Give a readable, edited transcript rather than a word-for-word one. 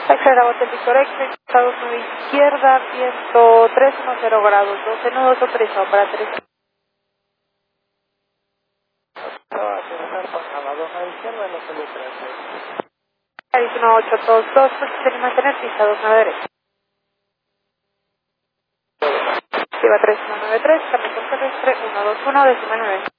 Acceder Hotel Victor Express, Estados Unidos izquierda, viento 310 grados, 12 nudos autorizado para 3. Arizona 822, posición y mantener pista 2 a la derecha. Lleva 3193, cambio por terrestre 121, 19.